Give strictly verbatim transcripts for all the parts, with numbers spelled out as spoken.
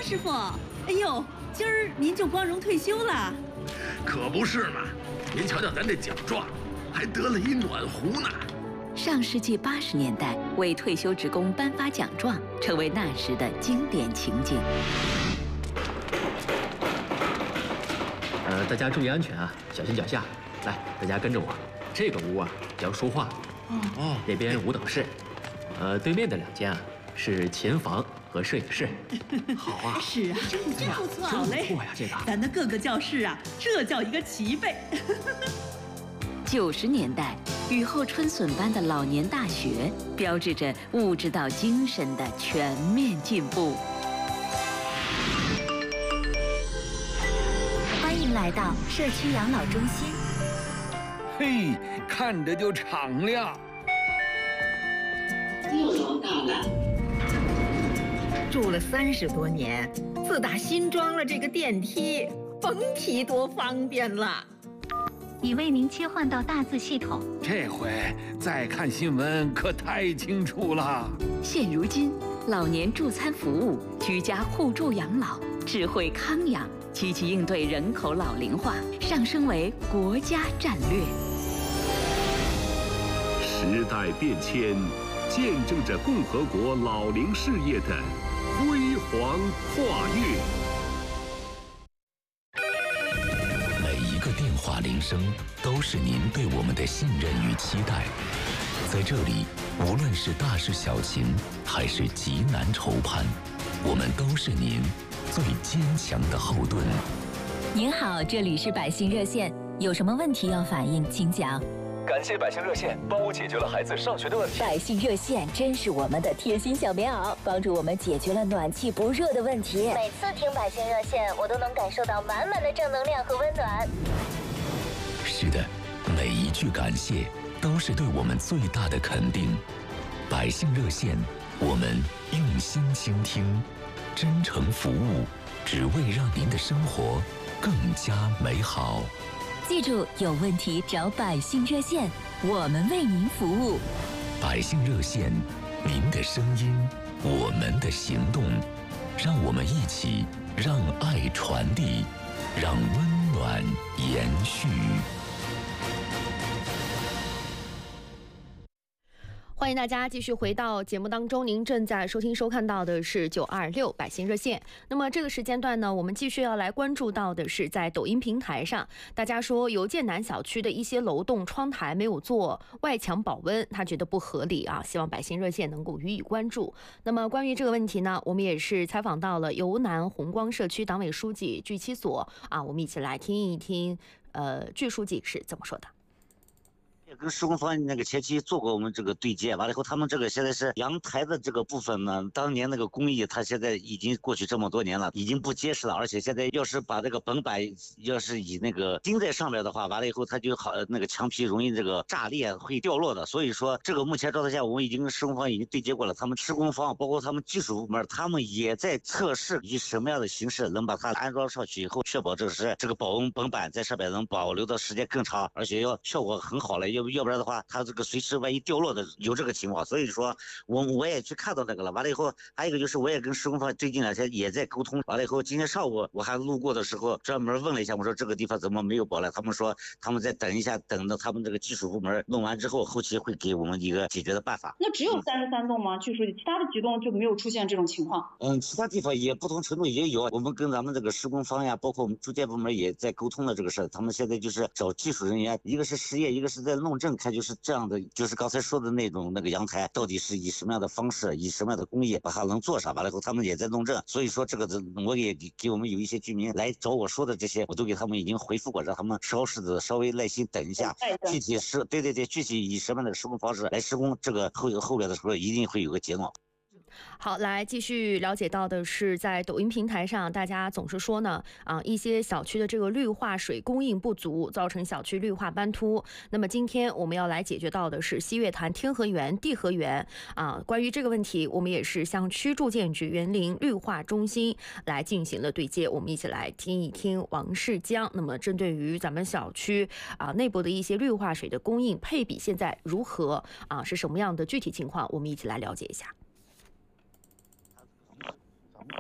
师傅，哎呦，今儿您就光荣退休了？ 可不是嘛！您瞧瞧咱这奖状，还得了一暖壶呢。 上世纪八十年代，为退休职工颁发奖状，成为那时的经典情景。 呃，大家注意安全啊，小心脚下。来，大家跟着我。这个屋啊叫书画，哦，那边舞蹈室，呃，对面的两间啊是琴房和摄影室。好啊， 是啊，真不错，真不错，好嘞， 不错呀，这个。 咱的各个教室啊，这叫一个齐备。 九十年代，雨后春笋般的老年大学，标志着物质到精神的全面进步。 欢迎来到社区养老中心。 嘿，看着就敞亮。 六楼到了。 住了三十多年，自打新装了这个电梯，甭提多方便了。 已为您切换到大字系统。 这回再看新闻可太清楚了。 现如今，老年助餐服务、居家互助养老、智慧康养，积极应对人口老龄化，上升为国家战略。 时代变迁，见证着共和国老龄事业的辉煌跨越。 每一个电话铃声都是您对我们的信任与期待。在这里，无论是大事小情，还是急难愁盼，我们都是您最坚强的后盾。 您好，这里是百姓热线，有什么问题要反映，请讲。 感谢百姓热线帮我解决了孩子上学的问题。 百姓热线真是我们的贴心小棉袄，帮助我们解决了暖气不热的问题。 每次听百姓热线，我都能感受到满满的正能量和温暖。 是的，每一句感谢都是对我们最大的肯定。百姓热线，我们用心倾听，真诚服务，只为让您的生活更加美好。 记住，有问题找百姓热线，我们为您服务。 百姓热线，您的声音，我们的行动，让我们一起让爱传递，让温暖延续。 欢迎大家继续回到节目当中，您正在收听收看到的是九二六百姓热线。那么这个时间段呢，我们继续要来关注到的是在抖音平台上，大家说邮建南小区的一些楼栋窗台没有做外墙保温，他觉得不合理啊，希望百姓热线能够予以关注。那么关于这个问题呢，我们也是采访到了油南红光社区党委书记具其所啊，我们一起来听一听，呃，具书记是怎么说的。 也跟施工方那个前期做过我们这个对接，完了以后他们这个现在是阳台的这个部分呢，当年那个工艺它现在已经过去这么多年了，已经不结实了，而且现在要是把这个本板要是以那个钉在上面的话，完了以后它就好那个墙皮容易这个炸裂会掉落的，所以说这个目前状态下我们已经跟施工方已经对接过了，他们施工方包括他们技术部门，他们也在测试以什么样的形式能把它安装上去以后，确保这个是这个保温本板在上面能保留的时间更长，而且要效果很好了。要要不然的话，它这个随时万一掉落的有这个情况，所以说我我也去看到那个了。完了以后，还有一个就是我也跟施工方最近两天也在沟通。完了以后，今天上午我还路过的时候专门问了一下，我说这个地方怎么没有保了？他们说他们再等一下，等到他们这个技术部门弄完之后，后期会给我们一个解决的办法。 那只有三十三栋吗？据书记，其他的几栋就没有出现这种情况？ 嗯，其他地方也不同程度也有。我们跟咱们这个施工方呀，包括我们住建部门也在沟通了这个事儿。他们现在就是找技术人员，一个是实验，一个是在弄证，看就是这样的，就是刚才说的那种那个阳台到底是以什么样的方式，以什么样的工艺把它能做上。完了以后，他们也在弄证。所以说这个我也给给我们有一些居民来找我说的这些，我都给他们已经回复过，让他们稍事的稍微耐心等一下。具体是对对对，具体以什么样的施工方式来施工，这个后后边的时候一定会有个结论。 好，来继续了解到的是，在抖音平台上，大家总是说呢，啊，一些小区的这个绿化水供应不足，造成小区绿化斑秃。那么今天我们要来解决到的是西岳潭天河园、地河园啊。关于这个问题，我们也是向区住建局园林绿化中心来进行了对接。我们一起来听一听王世江。那么针对于咱们小区啊内部的一些绿化水的供应配比现在如何啊，是什么样的具体情况，我们一起来了解一下。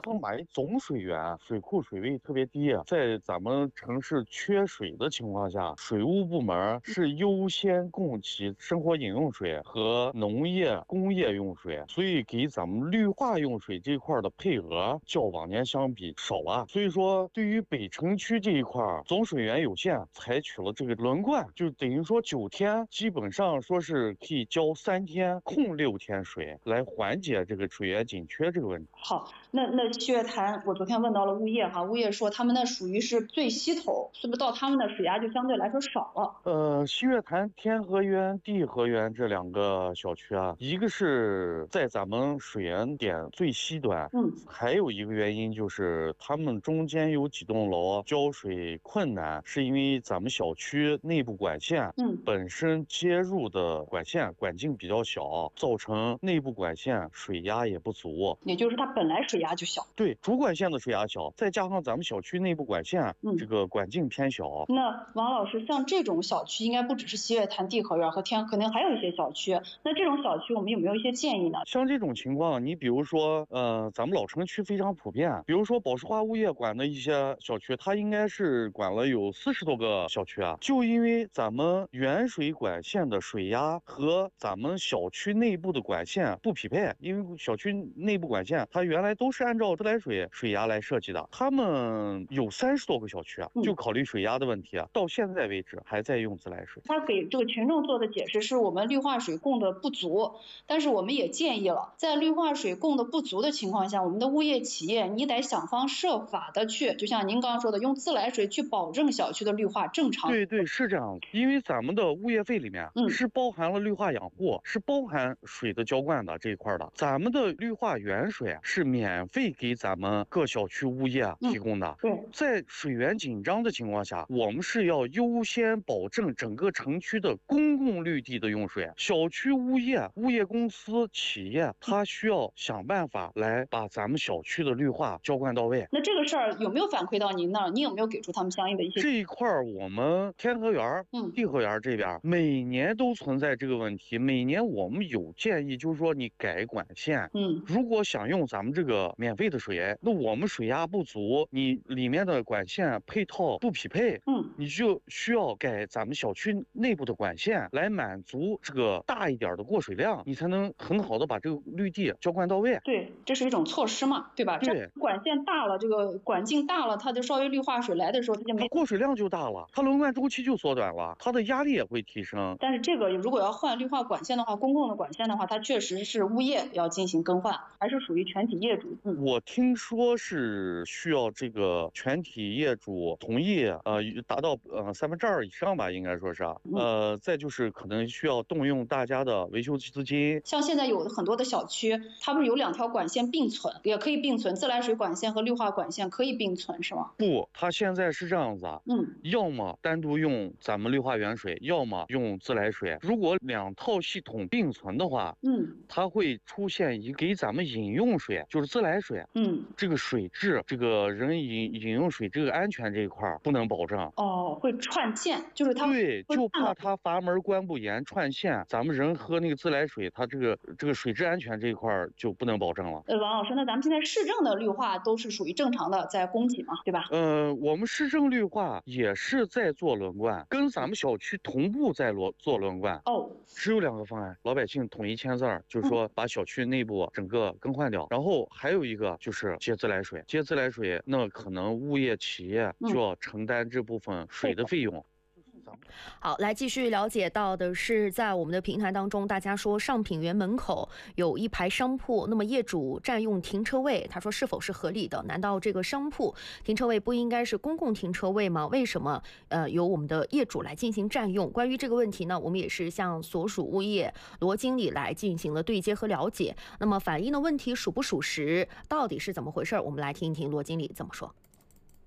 康码总水源水库水位特别低，在咱们城市缺水的情况下，水务部门是优先供给生活饮用水和农业工业用水，所以给咱们绿化用水这块的配额较往年相比少了。所以说对于北城区这一块总水源有限，采取了这个轮灌，就等于说九天基本上说是可以交三天控六天水，来缓解这个水源紧缺这个问题。 好，那那西岳潭，我昨天问到了物业哈，物业说他们那属于是最西头，是不是到他们的水压就相对来说少了？ 呃，西岳潭天河园、地河园这两个小区啊，一个是在咱们水源点最西端， 嗯， 还有一个原因就是他们中间有几栋楼浇水困难，是因为咱们小区内部管线， 嗯， 本身接入的管线管径比较小，造成内部管线水压也不足， 也就是它本来水压就小。 对，主管线的水压小，再加上咱们小区内部管线，嗯，这个管径偏小。 那王老师，像这种小区应该不只是西岳潭、地河园和天，可能还有一些小区。那这种小区我们有没有一些建议呢？ 像这种情况，你比如说，呃，咱们老城区非常普遍，比如说宝石花物业管的一些小区，它应该是管了有四十多个小区啊，就因为咱们原水管线的水压和咱们小区内部的管线不匹配，因为小区内部管线它原来都是按照自来水水压来设计的，他们有三十多个小区啊，就考虑水压的问题啊，到现在为止还在用自来水。 他给这个群众做的解释是我们绿化水供的不足，但是我们也建议了，在绿化水供的不足的情况下，我们的物业企业你得想方设法的去，就像您刚刚说的，用自来水去保证小区的绿化正常。 对对，是这样，因为咱们的物业费里面是包含了绿化养护，是包含水的浇灌的这一块的，咱们的绿化原水是免费给咱们各小区物业提供的。 对， 在水源紧张的情况下，我们是要优先保证整个城区的公共绿地的用水，小区物业、物业公司、企业，它需要想办法来把咱们小区的绿化浇灌到位。 那这个事儿有没有反馈到您那儿？您有没有给出他们相应的一些？ 这一块儿，我们天河园、嗯，地河园这边每年都存在这个问题。每年我们有建议，就是说你改管线， 嗯， 如果想用咱们这个免费的水，那我们水压不足，你里面的管线配套不匹配， 嗯， 你就需要改咱们小区内部的管线来满足这个大一点的过水量，你才能很好的把这个绿地浇灌到位。 对，这是一种措施嘛，对吧？ 对， 管线大了，这个管径大了，它就稍微绿化水来的时候，它就没它过水量就大了，它轮灌周期就缩短了，它的压力也会提升。 但是这个如果要换绿化管线的话，公共的管线的话，它确实是物业要进行更换，还是属于全体业主。 嗯，我听说是需要这个全体业主同意，呃，达到呃三分之二以上吧，应该说是，呃，再就是可能需要动用大家的维修资金。 像现在有很多的小区，它不是有两条管线并存，也可以并存，自来水管线和绿化管线可以并存，是吗？ 不，它现在是这样子， 嗯， 要么单独用咱们绿化原水，要么用自来水。如果两套系统并存的话， 嗯， 它会出现一给咱们饮用水，就是自来水， 嗯， 这个水质，这个人饮饮用水这个安全这一块不能保证。 哦，会串线，就是它对，就怕它阀门关不严串线，咱们人喝那个自来水，它这个这个水质安全这一块就不能保证了。 呃，王老师，那咱们现在市政的绿化都是属于正常的在供给嘛，对吧？ 呃，我们市政绿化也是在做轮灌，跟咱们小区同步在做做轮灌。 哦， 只有两个方案，老百姓统一签字儿，就是说把小区内部整个更换掉。嗯、然后还有一个就是接自来水，接自来水，那可能物业企业就要承担这部分水的费用。嗯好，来继续了解到的是，在我们的平台当中，大家说上品园门口有一排商铺，那么业主占用停车位，他说是否是合理的？难道这个商铺停车位不应该是公共停车位吗？为什么呃由我们的业主来进行占用？关于这个问题呢，我们也是向所属物业罗经理来进行了对接和了解。那么反映的问题属不属实，到底是怎么回事？我们来听一听罗经理怎么说。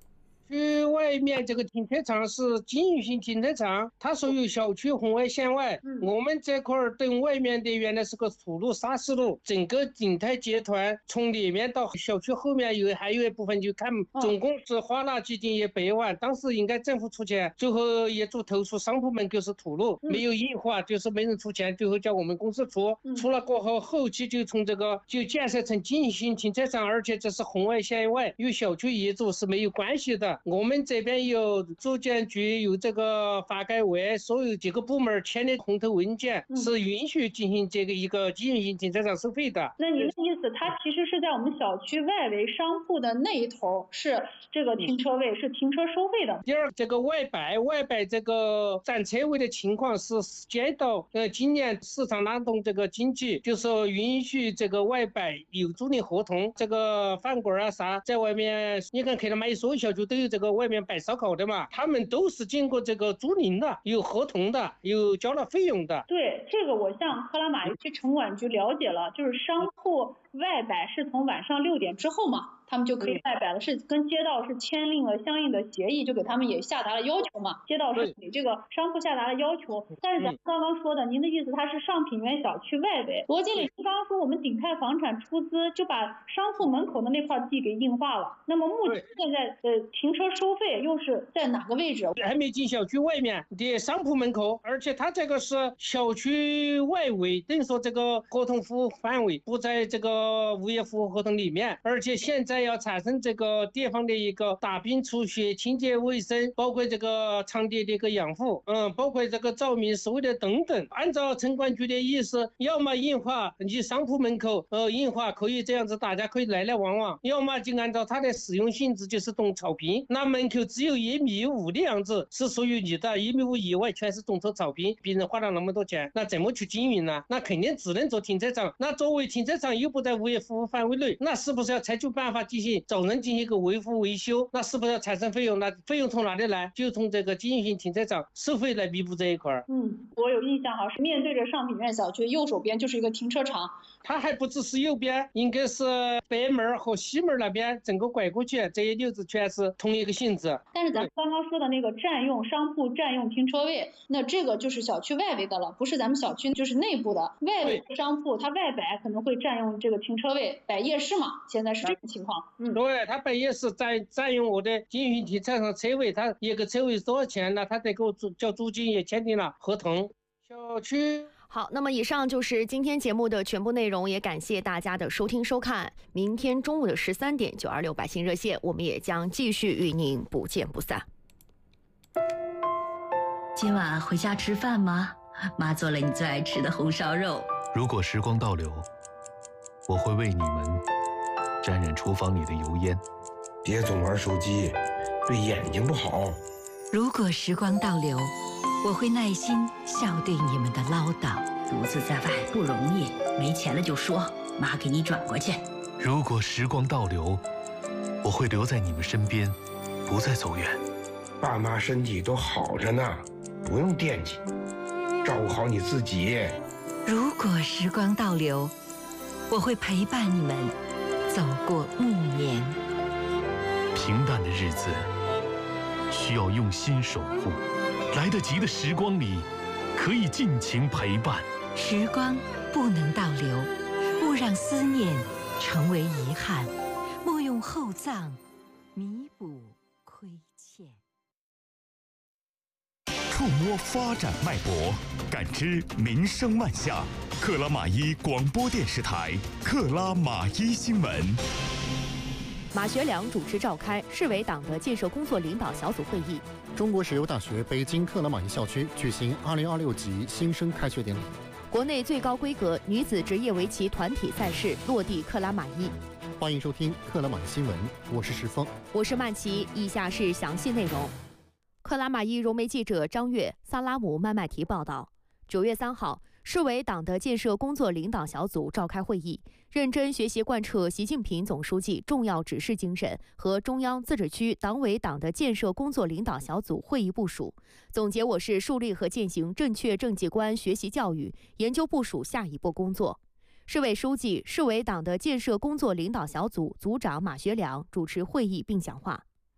区外面这个停车场是经营性停车场，它属于小区红外线外。嗯、我们这块儿等外面的原来是个土路砂石路，整个景泰集团从里面到小区后面有还有一部分就看，总共是花了接近一百万。当时应该政府出钱，最后业主投诉商铺门口是土路，嗯、没有硬化，就是没人出钱，最后叫我们公司出。嗯、出了过后，后期就从这个就建设成经营性停车场，而且这是红外线外，与小区业主是没有关系的。我们这边有住建局，有这个发改委，所有几个部门签的红头文件，嗯、是允许进行这个一个经营性停车场收费的。 那您的意思，它其实是在我们小区外围商铺的那一头是这个停车位，嗯、是停车收费的。 第二，这个外摆外摆这个占车位的情况是街道呃今年市场拉动这个经济，就是允许这个外摆有租赁合同，这个饭馆啊啥在外面，你看克拉玛依所有小区都有这个外面摆烧烤的嘛，他们都是经过这个租赁的，有合同的，有交了费用的。 对，这个我向克拉玛依区城管局了解了，就是商铺外摆是从晚上六点之后嘛，他们就可以外摆了，是跟街道是签订了相应的协议，就给他们也下达了要求嘛。街道是给这个商铺下达了要求，但是咱们刚刚说的，您的意思它是上品园小区外围。罗经理，您刚刚说我们鼎泰房产出资就把商铺门口的那块地给硬化了，那么目前现在呃停车收费又是在哪个位置？ 还没进小区外面的商铺门口，而且它这个是小区外围，等于说这个合同服务范围不在这个物业服务合同里面，而且现在要产生这个地方的一个大病除血、清洁卫生，包括这个场地的一个养护，嗯，包括这个照明、收的等等。按照城管局的意思，要么硬化你商铺门口，呃，硬化可以这样子，大家可以来来往往；要么就按照它的使用性质，就是种草坪，那门口只有一米五的样子是属于你的，一米五以外全是种植草坪，别人花了那么多钱，那怎么去经营呢？那肯定只能做停车场。那作为停车场又不在物业服务范围内，那是不是要采取办法进行找人进行一个维护维修？那是不是要产生费用？那费用从哪里来？就从这个经营性停车场收费来弥补这一块。 嗯，我有印象哈，是面对着上品苑小区，右手边就是一个停车场。 它还不只是右边，应该是北门和西门那边整个拐过去，这一溜子全是同一个性质。 但是咱们刚刚说的那个占用商铺占用停车位，那这个就是小区外围的了，不是咱们小区就是内部的。外围的商铺它外摆可能会占用这个停车位，摆夜市嘛，现在是这种情况。 嗯，对，它摆夜市占占用我的经营停车场车位，它一个车位多少钱呢？他得给我租交租金，也签订了合同。小区。 好，那么以上就是今天节目的全部内容，也感谢大家的收听收看。明天中午的十三点，九二六百姓热线，我们也将继续与您不见不散。 今晚回家吃饭吗？妈做了你最爱吃的红烧肉。 如果时光倒流，我会为你们沾染厨房里的油烟。 别总玩手机，对眼睛不好。 如果时光倒流，我会耐心笑对你们的唠叨。独自在外不容易，没钱了就说，妈给你转过去。 如果时光倒流，我会留在你们身边，不再走远。 爸妈身体都好着呢，不用惦记，照顾好你自己。 如果时光倒流，我会陪伴你们走过暮年。 平淡的日子需要用心守护，来得及的时光里可以尽情陪伴。 时光不能倒流，勿让思念成为遗憾，莫用厚葬弥补亏欠。 触摸发展脉搏，感知民生万象。克拉玛依广播电视台，克拉玛依新闻。 马学良主持召开市委党的建设工作领导小组会议。 中国石油大学北京克拉玛依校区举行二零二六级新生开学典礼。 国内最高规格女子职业围棋团体赛事落地克拉玛依。 欢迎收听克拉玛依新闻，我是石峰， 我是曼琪，以下是详细内容。克拉玛依融媒记者张悦、萨拉姆曼麦提报道，九月三号，市委党的建设工作领导小组召开会议，认真学习贯彻习近平总书记重要指示精神和中央自治区党委党的建设工作领导小组会议部署，总结我市树立和践行正确政绩观学习教育，研究部署下一步工作。市委书记、市委党的建设工作领导小组组长马学良主持会议并讲话。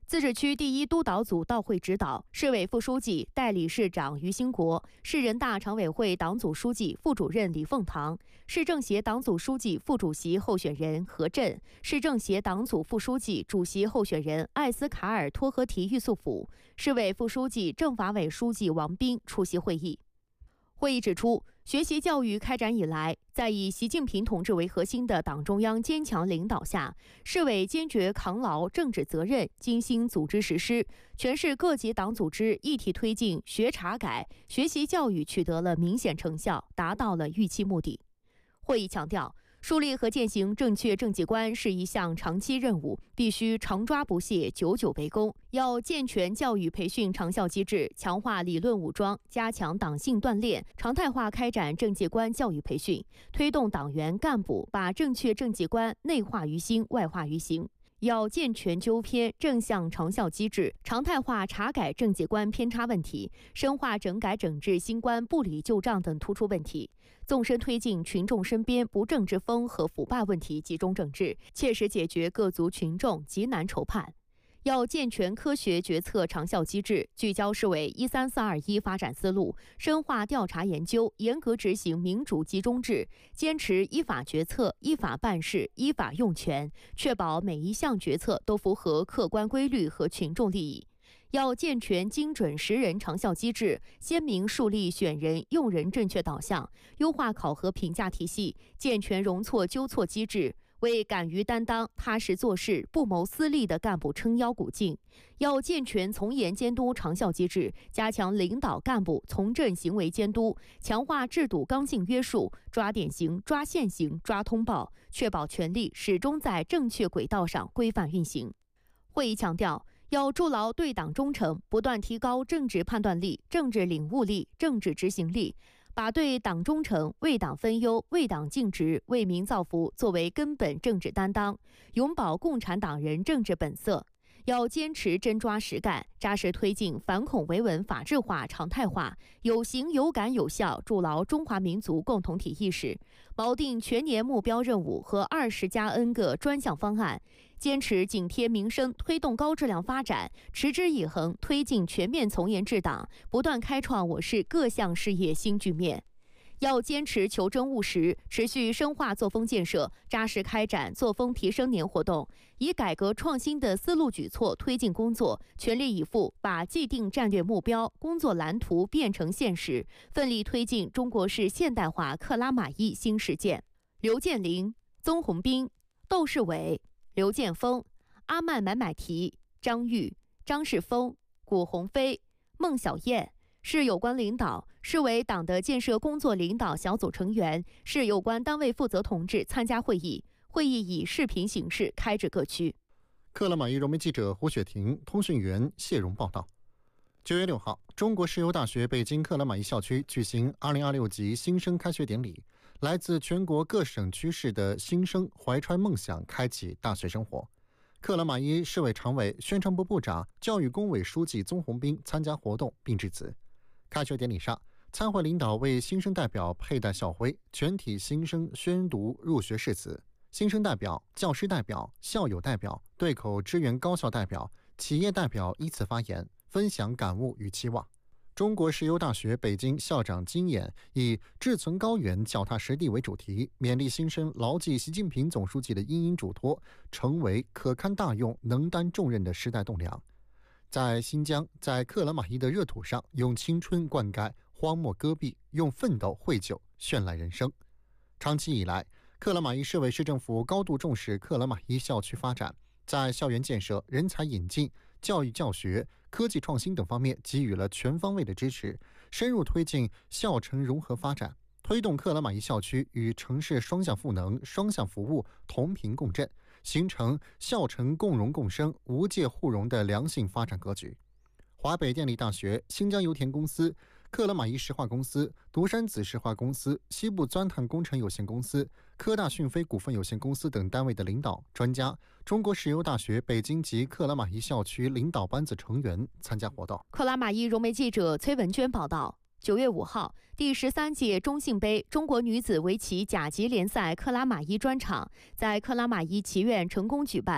自治区第一督导组到会指导，市委副书记、代理市长于兴国，市人大常委会党组书记、副主任李凤堂，市政协党组书记、副主席候选人何震，市政协党组副书记、主席候选人艾斯卡尔托合提玉素甫，市委副书记、政法委书记王斌出席会议。会议指出，学习教育开展以来，在以习近平同志为核心的党中央坚强领导下，市委坚决扛牢政治责任，精心组织实施，全市各级党组织一体推进学查改，学习教育取得了明显成效，达到了预期目的。会议强调，树立和践行正确政绩观是一项长期任务，必须常抓不懈，久久为功。要健全教育培训长效机制，强化理论武装，加强党性锻炼，常态化开展政绩观教育培训，推动党员干部把正确政绩观内化于心、外化于行。要健全纠偏正向长效机制，常态化查改政绩观偏差问题，深化整改整治新观不理旧账等突出问题，纵深推进群众身边不正之风和腐败问题集中整治，切实解决各族群众急难愁盼。要健全科学决策长效机制，聚焦市委一三四二一发展思路，深化调查研究，严格执行民主集中制，坚持依法决策、依法办事、依法用权，确保每一项决策都符合客观规律和群众利益。要健全精准识人长效机制，鲜明树立选人用人正确导向，优化考核评价体系，健全容错纠错机制，为敢于担当、踏实做事、不谋私利的干部撑腰鼓劲。要健全从严监督长效机制，加强领导干部从政行为监督，强化制度刚性约束，抓典型、抓现行、抓通报，确保权力始终在正确轨道上规范运行。会议强调，要筑牢对党忠诚，不断提高政治判断力、政治领悟力、政治执行力，把对党忠诚、为党分忧、为党尽职、为民造福作为根本政治担当，永葆共产党人政治本色。要坚持真抓实干，扎实推进反恐维稳法治化常态化，有形有感有效筑牢中华民族共同体意识，锚定全年目标任务和二十加 N 个专项方案，坚持紧贴民生，推动高质量发展，持之以恒推进全面从严治党，不断开创我市各项事业新局面。要坚持求真务实，持续深化作风建设，扎实开展作风提升年活动，以改革创新的思路举措推进工作，全力以赴把既定战略目标、工作蓝图变成现实，奋力推进中国式现代化克拉玛依新实践。刘建林、宗宏斌、窦世伟、刘建峰、阿曼买买提、张玉、张世峰、古鸿飞、孟小燕是有关领导，市委党的建设工作领导小组成员，是有关单位负责同志参加会议。会议以视频形式开至各区。 克拉玛依融媒记者胡雪婷、通讯员谢荣报道。九月六号，中国石油大学北京克拉玛依校区举行二零二六级新生开学典礼，来自全国各省区市的新生怀揣梦想，开启大学生活。克拉玛依市委常委、宣传部部长、教育工委书记宗宏斌参加活动并致辞。开学典礼上，参会领导为新生代表佩戴校徽，全体新生宣读入学誓词。新生代表、教师代表、校友代表、对口支援高校代表、企业代表依次发言，分享感悟与期望。中国石油大学北京校长金演以志存高远、脚踏实地为主题，勉励新生牢记习近平总书记的殷殷嘱托，成为可堪大用、能担重任的时代栋梁。在新疆，在克拉玛依的热土上，用青春灌溉荒漠戈壁，用奋斗绘就绚烂人生。长期以来，克拉玛依市委市政府高度重视克拉玛依校区发展，在校园建设、人才引进、教育教学、科技创新等方面给予了全方位的支持，深入推进校城融合发展，推动克拉玛依校区与城市双向赋能、双向服务同频共振，形成校城共荣共生、无界互融的良性发展格局。华北电力大学、新疆油田公司、克拉玛依石化公司、独山子石化公司、西部钻探工程有限公司、科大讯飞股份有限公司等单位的领导、专家，中国石油大学北京及克拉玛依校区领导班子成员参加活动。 克拉玛依融媒记者崔文娟报道。九月五号，第十三届中信杯中国女子围棋甲级联赛克拉玛依专场在克拉玛依棋院成功举办。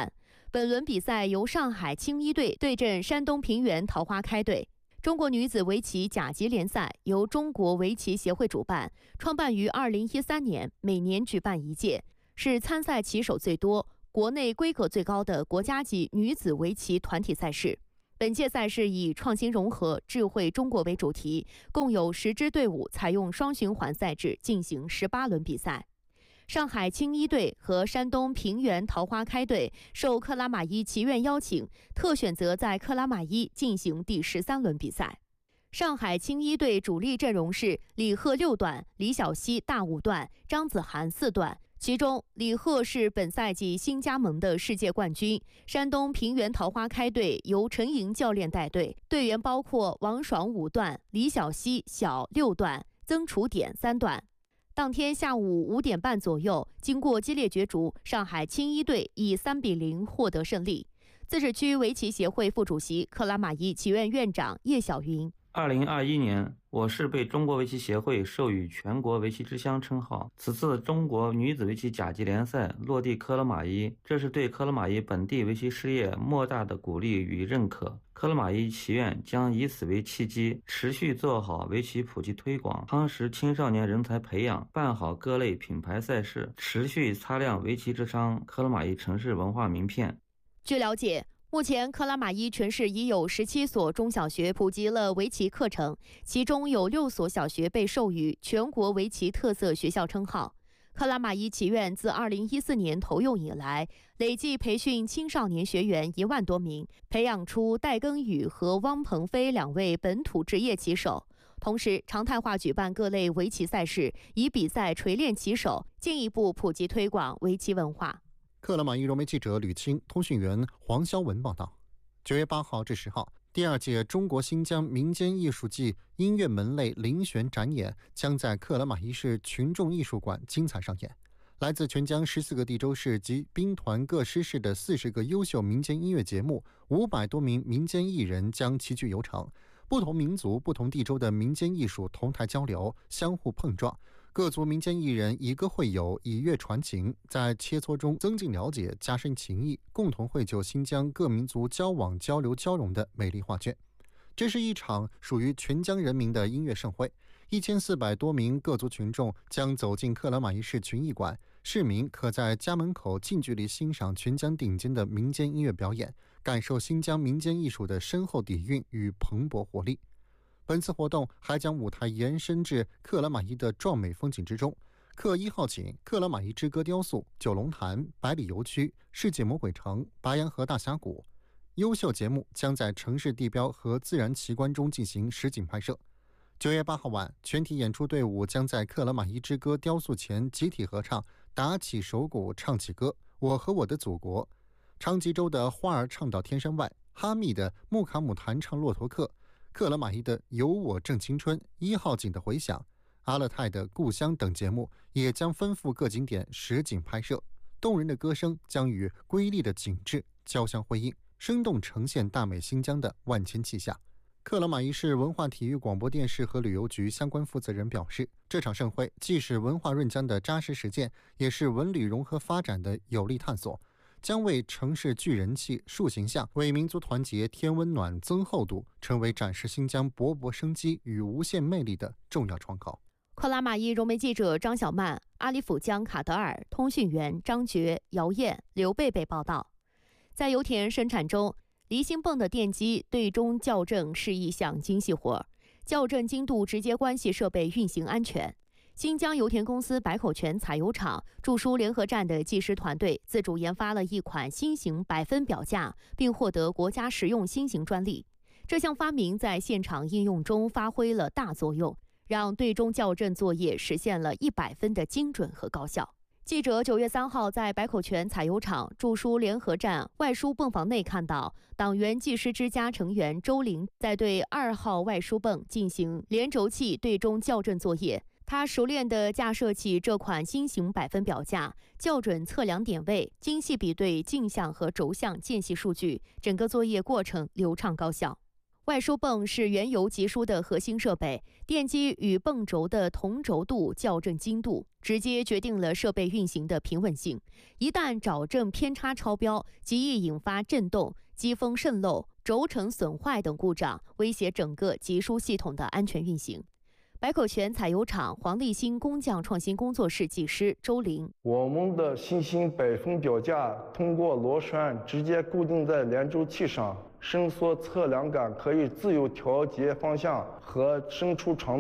本轮比赛由上海青衣队对阵山东平原桃花开队。中国女子围棋甲级联赛由中国围棋协会主办，创办于二零一三年，每年举办一届，是参赛棋手最多、国内规格最高的国家级女子围棋团体赛事。本届赛事以创新融合、智慧中国为主题，共有十支队伍采用双循环赛制进行十八轮比赛。上海青衣队和山东平原桃花开队受克拉玛依棋院邀请，特选择在克拉玛依进行第十三轮比赛。上海青衣队主力阵容是李贺六段、李晓溪大五段、张子涵四段。其中，李贺是本赛季新加盟的世界冠军。山东平原桃花开队由陈莹教练带队，队员包括王爽五段、李晓溪小六段、曾楚典三段。当天下午五点半左右，经过激烈角逐，上海青衣队以三比零获得胜利。自治区围棋协会副主席、克拉玛依棋院院长叶晓云。 二零二一年，我市被中国围棋协会授予全国围棋之乡称号。此次中国女子围棋甲级联赛落地克拉玛依，这是对克拉玛依本地围棋事业莫大的鼓励与认可。克拉玛依棋院将以此为契机，持续做好围棋普及推广，夯实青少年人才培养，办好各类品牌赛事，持续擦亮围棋之乡克拉玛依城市文化名片。 据了解，目前，克拉玛依全市已有十七所中小学普及了围棋课程，其中有六所小学被授予全国围棋特色学校称号。克拉玛依棋院自二零一四年投用以来，累计培训青少年学员一万多名，培养出戴耕宇和汪鹏飞两位本土职业棋手。同时，常态化举办各类围棋赛事，以比赛锤炼棋手，进一步普及推广围棋文化。 克拉玛依融媒记者吕清、通讯员黄肖文报道。九月八号至十号，第二届中国新疆民间艺术季音乐门类遴选展演将在克拉玛依市群众艺术馆精彩上演。来自全疆十四个地州市及兵团各师市的四十个优秀民间音乐节目，五百多名民间艺人将齐聚游场。不同民族、不同地州的民间艺术同台交流，相互碰撞。各族民间艺人以歌会友，以乐传情，在切磋中增进了解，加深情谊，共同绘就新疆各民族交往、交流、交融的美丽画卷。这是一场属于全疆人民的音乐盛会，一千四百多名各族群众将走进克拉玛依市群艺馆，市民可在家门口近距离欣赏全疆顶尖的民间音乐表演，感受新疆民间艺术的深厚底蕴与蓬勃活力。本次活动还将舞台延伸至克拉玛依的壮美风景之中，克一号景、克拉玛依之歌雕塑、九龙潭、百里游区、世界魔鬼城、白洋河大峡谷。优秀节目将在城市地标和自然奇观中进行实景拍摄。九月八号晚，全体演出队伍将在克拉玛依之歌雕塑前集体合唱，打起手鼓，唱起歌，我和我的祖国。昌吉州的花儿唱到天山外，哈密的木卡姆弹唱骆驼客，克拉玛依的有我正青春，一号景的回响，阿勒泰的故乡等节目也将吩咐各景点实景拍摄，动人的歌声将与瑰丽的景致交相辉映，生动呈现大美新疆的万千气象。克拉玛依市文化体育广播电视和旅游局相关负责人表示，这场盛会既是文化润疆的扎实实践，也是文旅融合发展的有力探索，将为城市聚人气、树形象，为民族团结添温暖、增厚度，成为展示新疆勃勃生机与无限魅力的重要窗口。 克拉玛依融媒记者张小曼、阿里府江卡德尔、通讯员张觉、姚燕、刘贝贝报道。在油田生产中，离心泵的电机对中校正是一项精细活，校正精度直接关系设备运行安全。新疆油田公司百口泉采油厂驻苏联合站的技师团队自主研发了一款新型百分表架，并获得国家实用新型专利。这项发明在现场应用中发挥了大作用，让对中校正作业实现了一百分的精准和高效。记者九月三号在百口泉采油厂驻苏联合站外输泵房内看到，党员技师之家成员周玲在对二号外输泵进行连轴器对中校正作业。他熟练地架设起这款新型百分表架，校准测量点位，精细比对镜像和轴向间隙数据，整个作业过程流畅高效。 外输泵是原油集输的核心设备，电机与泵轴的同轴度校正精度，直接决定了设备运行的平稳性。一旦找正偏差超标，极易引发震动、机锋渗漏、轴承损坏等故障，威胁整个集输系统的安全运行。百口泉采油厂黄立新工匠创新工作室技师周林： 我们的新型百分表架通过螺栓直接固定在连轴器上，伸缩测量杆可以自由调节方向和伸出长